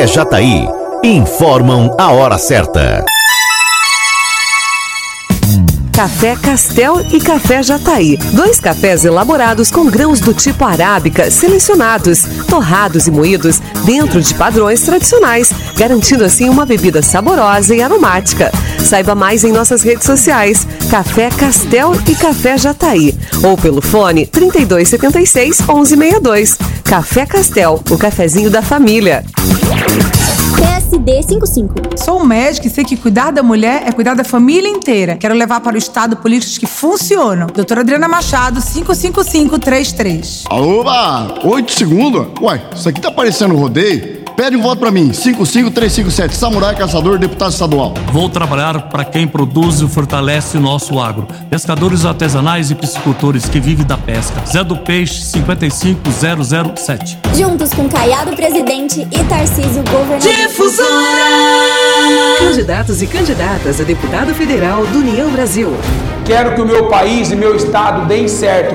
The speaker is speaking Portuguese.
Jataí informam a hora certa. Café Castel e Café Jataí. 2 cafés elaborados com grãos do tipo arábica, selecionados, torrados e moídos dentro de padrões tradicionais, garantindo assim uma bebida saborosa e aromática. Saiba mais em nossas redes sociais, Café Castel e Café Jataí, ou pelo fone 3276-1162. Café Castel, o cafezinho da família. PSD 55. Sou médica e sei que cuidar da mulher é cuidar da família inteira. Quero levar para o Estado políticas que funcionam. Doutora Adriana Machado, 55533. Oba! 8 segundos? Uai, isso aqui tá parecendo rodeio. Pede um voto pra mim, 55357, Samurai Caçador, deputado estadual. Vou trabalhar para quem produz e fortalece o nosso agro. Pescadores artesanais e piscicultores que vivem da pesca. Zé do Peixe, 55007. Juntos com Caiado Presidente e Tarcísio Governador. Difusora! Candidatos e candidatas a deputado federal do União Brasil. Quero que o meu país e meu estado deem certo.